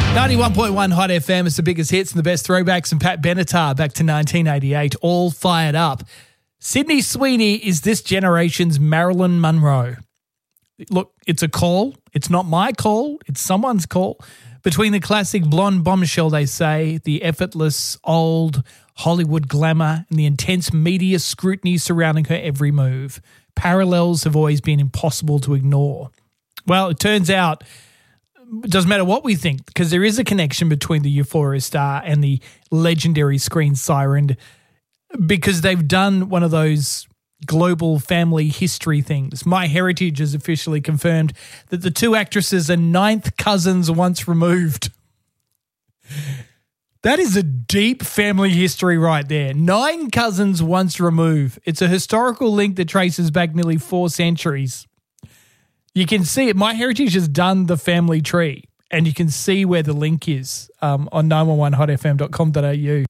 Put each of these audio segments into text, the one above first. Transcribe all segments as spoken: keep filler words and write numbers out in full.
ninety-one point one Hot F M is the biggest hits and the best throwbacks, and Pat Benatar back to nineteen eighty-eight, all fired up. Sydney Sweeney is this generation's Marilyn Monroe. Look, it's a call. It's not my call. It's someone's call. Between the classic blonde bombshell, they say, the effortless old Hollywood glamour and the intense media scrutiny surrounding her every move, parallels have always been impossible to ignore. Well, it turns out it doesn't matter what we think, because there is a connection between the Euphoria star and the legendary screen siren, because they've done one of those global family history things. MyHeritage has officially confirmed that the two actresses are ninth cousins once removed. That is a deep family history right there. Nine cousins once removed. It's a historical link that traces back nearly four centuries. You can see it. MyHeritage has done the family tree, and you can see where the link is um, on nine one one hot f m dot com dot a u.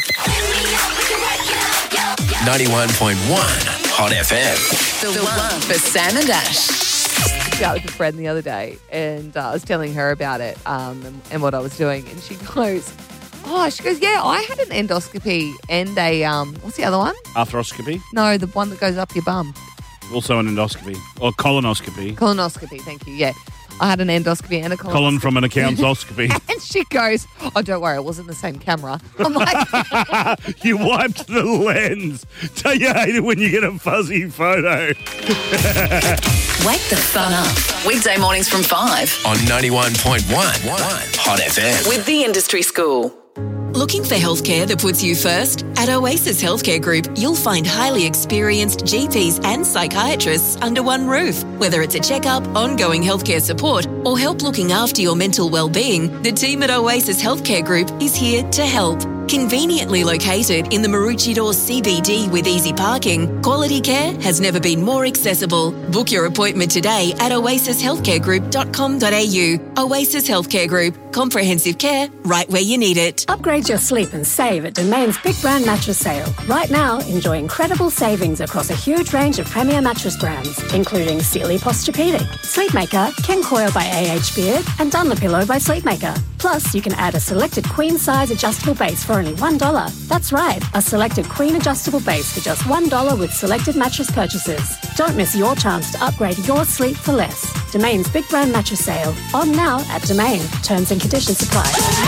ninety-one point one Hot F M. The one for Sam and Ash. I was with a friend the other day, and uh, I was telling her about it um, and, and what I was doing, and she goes, oh, she goes, yeah, I had an endoscopy and a, um, what's the other one? Arthroscopy? No, the one that goes up your bum. Also an endoscopy. Or colonoscopy. Colonoscopy, thank you, yeah. I had an endoscopy and a colonoscopy. Colon from an accountsoscopy. And she goes, oh, don't worry, it wasn't the same camera. I'm like... You wiped the lens. Don't you hate it when you get a fuzzy photo? Wake the fun up. Weekday mornings from five. On ninety-one point one Hot F M. With the Industry School. Looking for healthcare that puts you first? At Oasis Healthcare Group, you'll find highly experienced G Ps and psychiatrists under one roof. Whether it's a checkup, ongoing healthcare support, or help looking after your mental well-being, the team at Oasis Healthcare Group is here to help. Conveniently located in the Maroochydore C B D with easy parking, quality care has never been more accessible. Book your appointment today at oasis healthcare group dot com dot a u. Oasis Healthcare Group. Comprehensive care right where you need it. Upgrade your sleep and save at Domain's Big Brand Mattress Sale. Right now, enjoy incredible savings across a huge range of premier mattress brands, including Sealy Posturepedic, Sleepmaker, Ken Coil by A H Beard, and Dunlopillow by Sleepmaker. Plus, you can add a selected queen-size adjustable base for only one dollar. That's right, a selected queen adjustable base for just one dollar with selected mattress purchases. Don't miss your chance to upgrade your sleep for less. Domain's Big Brand Mattress Sale. On now at Domain. Terms and conditions apply.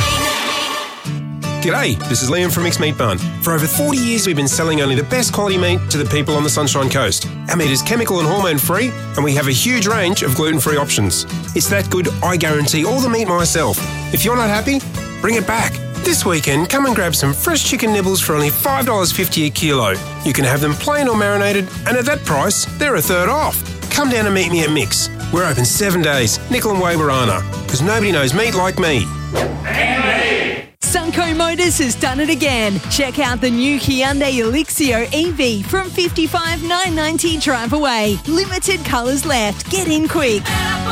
G'day, this is Liam from Mixed Meat Bun. For over forty years, we've been selling only the best quality meat to the people on the Sunshine Coast. Our meat is chemical and hormone free, and we have a huge range of gluten-free options. It's that good, I guarantee all the meat myself. If you're not happy, bring it back. This weekend, come and grab some fresh chicken nibbles for only five dollars fifty a kilo. You can have them plain or marinated, and at that price, they're a third off. Come down and meet me at Mix. We're open seven days, Nickel and Waverana, because nobody knows meat like me. Sunco Motors has done it again. Check out the new Hyundai Elixio E V from fifty-five thousand nine hundred ninety dollars drive away. Limited colours left. Get in quick.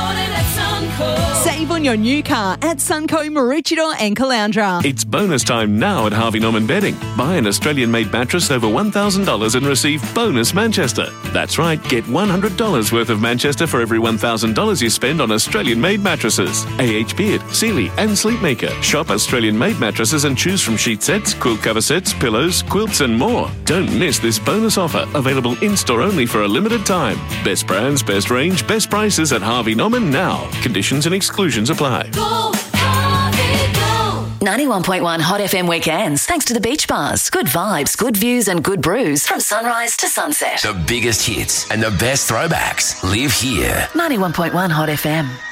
Save on your new car at Sunco, Maroochydore and Caloundra. It's bonus time now at Harvey Norman Bedding. Buy an Australian-made mattress over one thousand dollars and receive bonus Manchester. That's right, get one hundred dollars worth of Manchester for every one thousand dollars you spend on Australian-made mattresses. A H Beard, Sealy and Sleepmaker. Shop Australian-made mattresses and choose from sheet sets, quilt cover sets, pillows, quilts and more. Don't miss this bonus offer, available in-store only for a limited time. Best brands, best range, best prices at Harvey Norman now. Conditions and exclusions apply. Go, Harvey, go. ninety-one point one Hot F M weekends. Thanks to the beach bars. Good vibes, good views and good brews from sunrise to sunset. The biggest hits and the best throwbacks live here. ninety-one point one Hot F M.